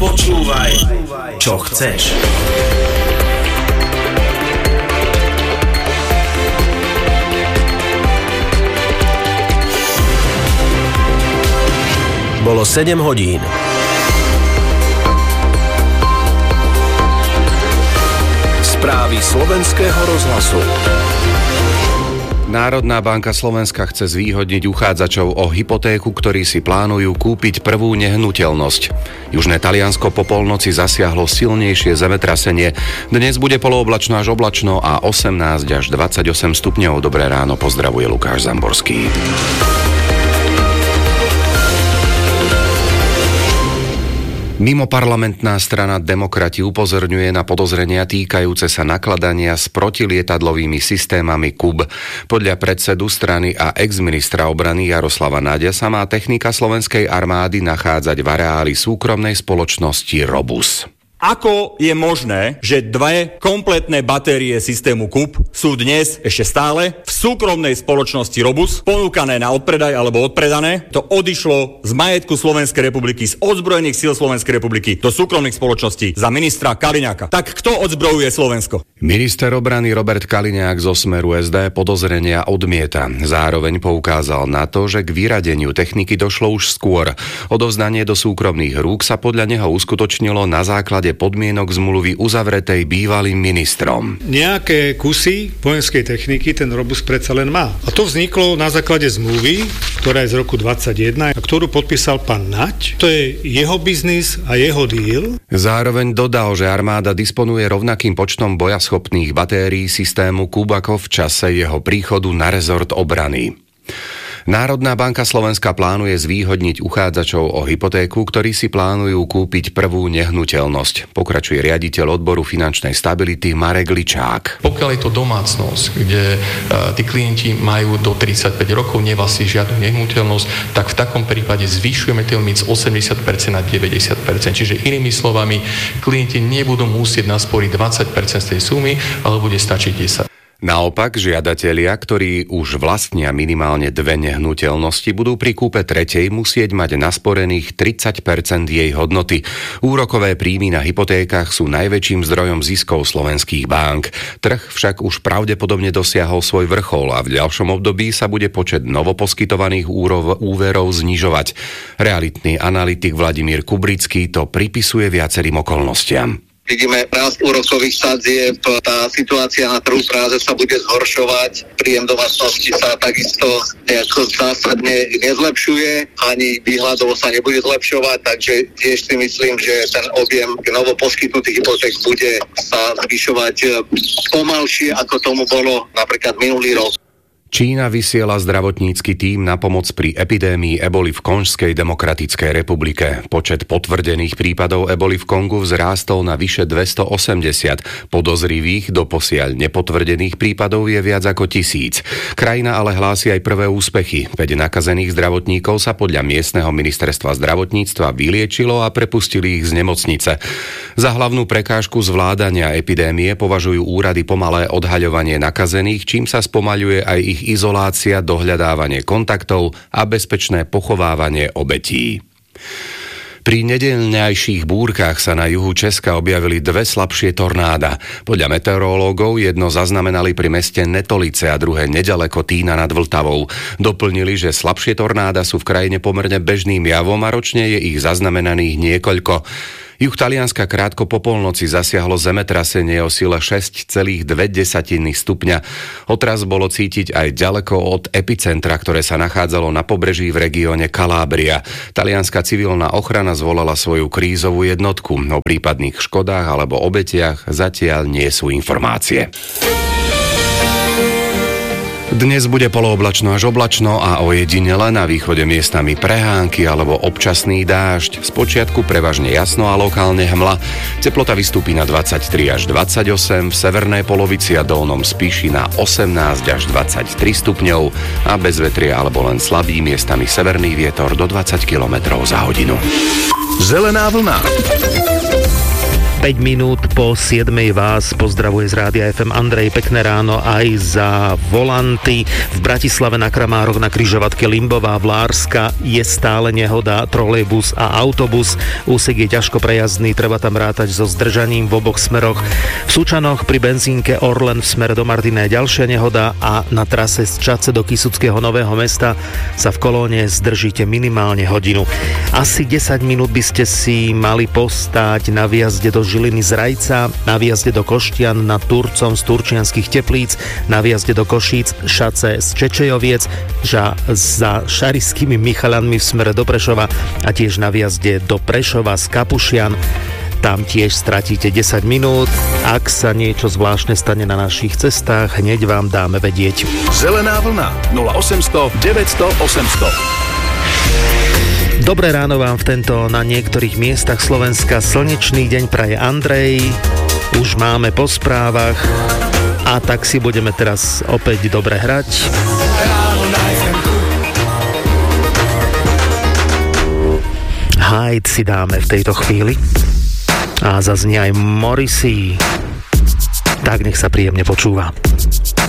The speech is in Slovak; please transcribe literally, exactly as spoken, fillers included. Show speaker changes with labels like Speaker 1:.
Speaker 1: Počúvaj, čo chceš. Bolo sedem hodín. Správy slovenského rozhlasu.
Speaker 2: Národná banka Slovenska chce zvýhodniť uchádzačov o hypotéku, ktorí si plánujú kúpiť prvú nehnuteľnosť. Južné Taliansko po polnoci zasiahlo silnejšie zemetrasenie. Dnes bude polooblačno až oblačno a osemnásť až dvadsaťosem stupňov. Dobré ráno, pozdravuje Lukáš Zamborský. Mimoparlamentná strana Demokrati upozorňuje na podozrenia týkajúce sa nakladania s protilietadlovými systémami Kub. Podľa predsedu strany a ex-ministra obrany Jaroslava Náďa sa má technika slovenskej armády nachádzať v areáli súkromnej spoločnosti Robus.
Speaker 3: Ako je možné, že dve kompletné batérie systému Kub sú dnes ešte stále v súkromnej spoločnosti Robus ponúkané na odpredaj alebo odpredané? To odišlo z majetku Slovenskej republiky, z ozbrojených síl Slovenskej republiky do súkromných spoločností za ministra Kaliňáka. Tak kto odzbrojuje Slovensko?
Speaker 2: Minister obrany Robert Kaliňák zo Smeru es dé podozrenia odmieta. Zároveň poukázal na to, že k vyradeniu techniky došlo už skôr. Odovzdanie do súkromných rúk sa podľa neho uskutočnilo na základe podmienok zmluvy uzavretej bývalým ministrom.
Speaker 4: Nejaké kusy vojenskej techniky ten Robus predsa len má. A to vzniklo na základe zmluvy, ktorá je z roku dvadsaťjeden, a ktorú podpísal pán Naď. To je jeho biznis a jeho deal.
Speaker 2: Zároveň dodal, že armáda disponuje rovnakým počtom bojaschopných batérií systému Kub ako v čase jeho príchodu na rezort obrany. Národná banka Slovenska plánuje zvýhodniť uchádzačov o hypotéku, ktorí si plánujú kúpiť prvú nehnuteľnosť. Pokračuje riaditeľ odboru finančnej stability Marek Ličák.
Speaker 5: Pokiaľ je to domácnosť, kde uh, tí klienti majú do tridsaťpäť rokov, nevlastní žiadnu nehnuteľnosť, tak v takom prípade zvyšujeme ten limit z osemdesiat percent na deväťdesiat percent. Čiže inými slovami, klienti nebudú musieť nasporiť dvadsať percent z tej sumy, ale bude stačiť desať percent.
Speaker 2: Naopak, žiadatelia, ktorí už vlastnia minimálne dve nehnuteľnosti, budú pri kúpe tretej musieť mať nasporených tridsať percent jej hodnoty. Úrokové príjmy na hypotékach sú najväčším zdrojom ziskov slovenských bank. Trh však už pravdepodobne dosiahol svoj vrchol a v ďalšom období sa bude počet novoposkytovaných úrov, úverov znižovať. Realitný analytik Vladimír Kubrický to pripisuje viacerým okolnostiam.
Speaker 6: Vidíme rast úrokových sadzieb, tá situácia na trhu práce sa bude zhoršovať, príjem domácnosti sa takisto nejako zásadne nezlepšuje, ani výhľadovo sa nebude zlepšovať, takže tiež si myslím, že ten objem novoposkytnutých hypoték bude sa zvyšovať pomalšie, ako tomu bolo napríklad minulý rok.
Speaker 2: Čína vysiela zdravotnícky tím na pomoc pri epidémii eboli v Konžskej demokratickej republike. Počet potvrdených prípadov eboli v Kongu vzrástol na vyše dvestoosemdesiat. Podozrivých doposiaľ nepotvrdených prípadov je viac ako tisíc. Krajina ale hlási aj prvé úspechy. päť nakazených zdravotníkov sa podľa miestneho ministerstva zdravotníctva vyliečilo a prepustili ich z nemocnice. Za hlavnú prekážku zvládania epidémie považujú úrady pomalé odhaľovanie nakazených, čím sa spomaľuje aj ich izolácia, dohľadávanie kontaktov a bezpečné pochovávanie obetí. Pri nedeľňajších búrkach sa na juhu Česka objavili dve slabšie tornáda. Podľa meteorológov jedno zaznamenali pri meste Netolice a druhé neďaleko Týna nad Vltavou. Doplnili, že slabšie tornáda sú v krajine pomerne bežným javom a ročne je ich zaznamenaných niekoľko. Juh Talianska krátko po polnoci zasiahlo zemetrasenie o sile šesť celá dve stupňa. Otras bolo cítiť aj ďaleko od epicentra, ktoré sa nachádzalo na pobreží v regióne Kalábria. Talianska civilná ochrana zvolala svoju krízovú jednotku. O prípadných škodách alebo obetiach zatiaľ nie sú informácie. Dnes bude polooblačno až oblačno a ojedinele na východe miestami prehánky alebo občasný dážď. Spočiatku prevažne jasno a lokálne hmla. Teplota vystúpi na dvadsaťtri až dvadsaťosem, v severnej polovici a dolnom Spiši na osemnásť až dvadsaťtri stupňov a bez vetria alebo len slabý miestami severný vietor do dvadsať kilometrov za hodinu.
Speaker 1: Zelená vlna.
Speaker 7: päť minút po siedmej vás pozdravuje z Rádia ef em Andrej. Pekné ráno aj za volanty. V Bratislave na Kramároch na križovatke Limbová Vlárska je stále nehoda, trolejbus a autobus. Úsek je ťažko prejazdný, treba tam rátať so zdržaním v oboch smeroch. V Sučanoch pri benzínke Orlen v smere do Martina je ďalšia nehoda a na trase z Čadce do Kysuckého Nového Mesta sa v kolóne zdržíte minimálne hodinu. Asi desať minút by ste si mali postáť na výjazde do Žiliny z Rajca, na výjazde do Koštian nad Turcom z Turčianskych Teplíc, na výjazde do Košíc Šace z Čečejoviec, ža za Šarišskými Michaľanmi v smere do Prešova a tiež na výjazde do Prešova z Kapušian. Tam tiež stratíte desať minút. Ak sa niečo zvláštne stane na našich cestách, hneď vám dáme vedieť.
Speaker 1: Zelená vlna nula osemsto deväťsto osemsto.
Speaker 7: Dobré ráno vám v tento na niektorých miestach Slovenska slnečný deň praje Andrej. Už máme po správach a tak si budeme teraz opäť dobre hrať. Hyde si dáme v tejto chvíli a zaznie aj Morrissey. Tak nech sa príjemne počúva.